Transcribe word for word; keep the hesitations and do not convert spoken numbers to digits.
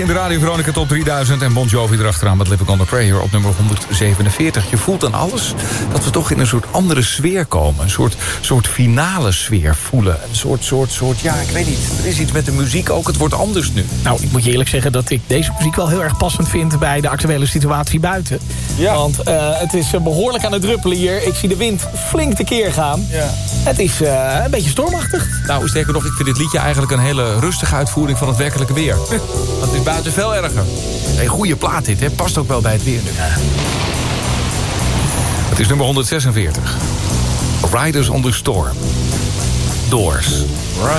In de Radio Veronica Top drieduizend en Bon Jovi erachteraan met Living on a Prayer op nummer honderdzevenenveertig. Je voelt aan alles dat we toch in een soort andere sfeer komen. Een soort, soort finale sfeer voelen. Een soort, soort, soort, ja, ik weet niet. Er is iets met de muziek ook, het wordt anders nu. Nou, ik moet je eerlijk zeggen dat ik deze muziek wel heel erg passend vind bij de actuele situatie buiten. Ja. Want uh, het is behoorlijk aan het druppelen hier. Ik zie de wind flink tekeer gaan. Ja. Het is uh, een beetje stormachtig. Nou, sterker nog, ik vind dit liedje eigenlijk een hele rustige uitvoering van het werkelijke weer. Dat is buiten veel erger. Een goede plaat dit, hè? Past ook wel bij het weer nu. Ja. Het is nummer honderdzesenveertig. Riders on the Storm. Doors.